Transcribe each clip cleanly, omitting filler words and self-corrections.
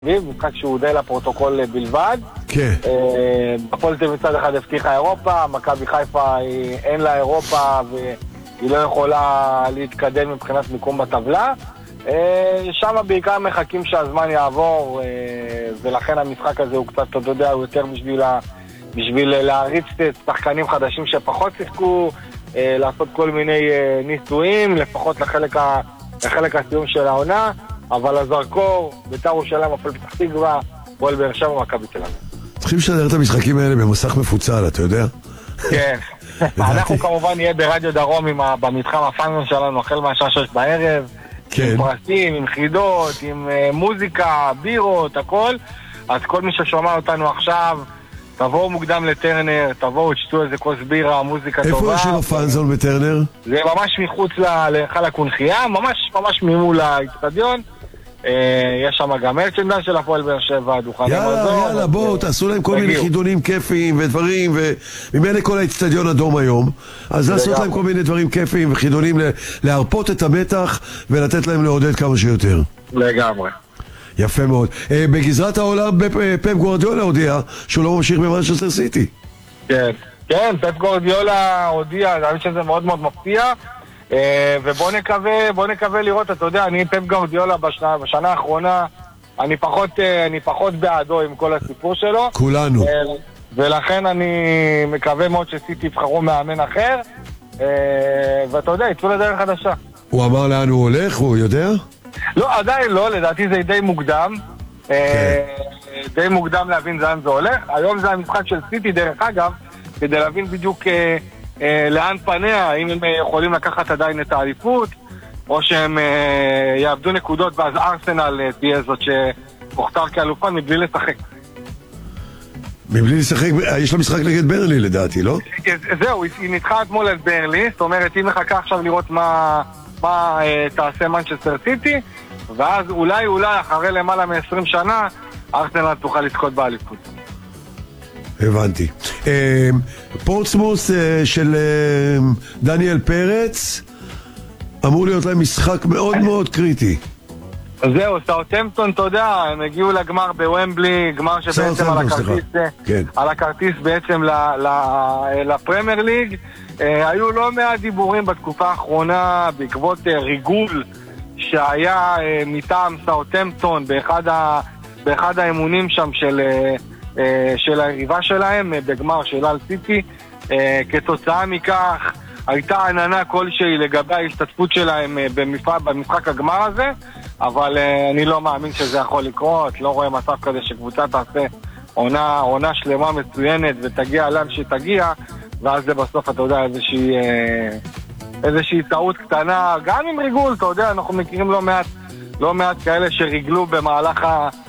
משחק שהוא די לפרוטוקול בלבד. כן. הפועל תל אביב מצד אחד הבטיחה אירופה, מכבי חיפה אין לה אירופה והיא לא יכולה להתקדם מבחינת מיקום בטבלה. שם בעיקר מחכים שהזמן יעבור, ולכן המשחק הזה הוא קצת, אתה יודע, הוא יותר בשביל להריץ שחקנים חדשים שפחות שיחקו, לעשות כל מיני ניסויים, לפחות לחלק הסיום של העונה. אבל הזרקור, בית"ר ירושלים, הפועל פתח תקווה, הפועל באר שבע ומכבי תל אביב. צריכים לשדר את המשחקים האלה במסך מפוצל, אתה יודע? כן. אנחנו כמובן נהיה ברדיו דרום במתחם הפאנל שלנו, החל מהשעה 6 בערב, עם פרסים, עם חידות, עם מוזיקה, בירות, הכל. אז כל מי ששומע אותנו עכשיו, תבואו מוקדם לטרנר, תבואו, תשתו איזה כוס בירה, מוזיקה טובה. איפה יש לו פאנזון בטרנר? זה ממש מחוץ להיכל הקונחייה, ממש ממול האצטדיון. יש שם גם מרצ'נדייז של הפועל באר שבע, דוכני מזון. יאללה, בואו, תעשו להם כל מיני חידונים כיפיים ודברים, וממילא כל האצטדיון אדום היום, אז לעשות להם כל מיני דברים כיפיים וחידונים, להרפות את המתח ולתת להם לעודד כמה שיותר. לגמרי. יפה מאוד. בגזרת העולם פפ גוארדיולה הודיע שהוא לא ממשיך במנצ'סטר סיטי. כן, פפ גוארדיולה הודיע, אני חושב שזה מאוד מאוד מפתיע. ובוא נקווה לראות, אתה יודע, אני פפ גוארדיולה בשנה האחרונה, אני פחות בעדו עם כל הסיפור שלו. כולנו. ולכן אני מקווה מאוד שסיטי יבחרו מאמן אחר, ואתה יודע, יצאו לדרך חדשה. הוא אמר לאן הוא הולך, הוא יודע? לא, עדיין לא, לדעתי זה די מוקדם. די מוקדם להבין לאן זה הולך. היום זה המשחק של סיטי, דרך אגב, כדי להבין בדיוק לאן פניה, אם הם יכולים לקחת עדיין את האליפות, או שהם יאבדו נקודות, ואז ארסנל תהיה זאת שתוכתר כאלופה מבלי לשחק. מבלי לשחק? יש לה משחק נגד ברלי לדעתי, לא? זהו, היא נדחה אתמול את ברלי, זאת אומרת, היא מחכה עכשיו לראות מה תעשה מנצ'סטר סיטי, ואז אולי אחרי למעלה מ-20 שנה ארסנל תוכל לזכות באליפות. הבנתי. פורטסמוס של דניאל פרץ אמור להיות להם משחק מאוד מאוד קריטי. זהו, סאות'המפטון, אתה יודע, הם הגיעו לגמר בוומבלי, גמר שבעצם על הכרטיס בעצם לפרמייר ליג. היו לא מעט דיבורים בתקופה האחרונה בעקבות ריגול שהיה מטעם סאות'המפטון באחד האימונים שם של היריבה שלהם בגמר של אל סיטי. כתוצאה מכך הייתה עננה כלשהי לגבי ההשתתפות שלהם במשחק הגמר הזה, אבל אני לא מאמין שזה יכול לקרות. לא רואה מצב כזה שקבוצה תעשה עונה שלמה מצוינת ותגיע לאן שתגיע, ואז זה בסוף, אתה יודע, איזושהי טעות קטנה, גם עם ריגול, אתה יודע, אנחנו מכירים לא מעט כאלה שריגלו במהלך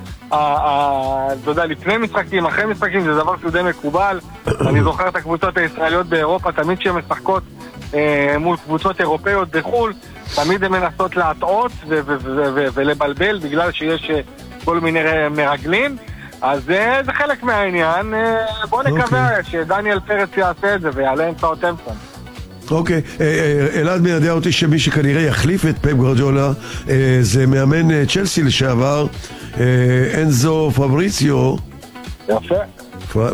אתה יודע, לפני משחקים, אחרי משחקים, זה דבר שהוא די מקובל. אני זוכר את הקבוצות הישראליות באירופה, תמיד שהן משחקות מול קבוצות אירופאיות בחול, תמיד הן מנסות להטעות ולבלבל בגלל שיש כל מיני מרגלים. אז זה חלק מהעניין. בוא נקווה שדניאל פרץ יעשה את זה ויעלה עם סאות'המפטון. אוקיי, אלעד מיידע אותי שמי שכנראה יחליף את פפ גוארדיולה זה מאמן צ'לסי לשעבר, אנזו פבריציו. יפה.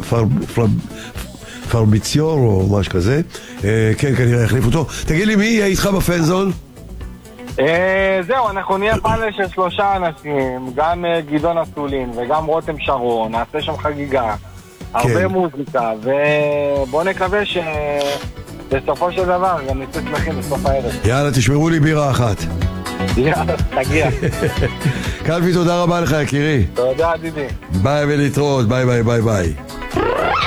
פרביציור או משהו כזה. כן, כנראה יחליף אותו. תגיד לי, מי יהיה איתך בפנזון? זהו, אנחנו נהיה פאנל של 3 אנשים, גם גדעון אסולין וגם רותם שרון, נעשה שם חגיגה, הרבה מוזיקה, ובוא נקווה בסופו של דבר גם נצא שמחים בסוף הערב. יאללה, תשמרו לי בירה אחת. יאללה, תגיע. קלפי, תודה רבה לך יקירי. תודה דידי. ביי ולהתראות, ביי ביי ביי ביי.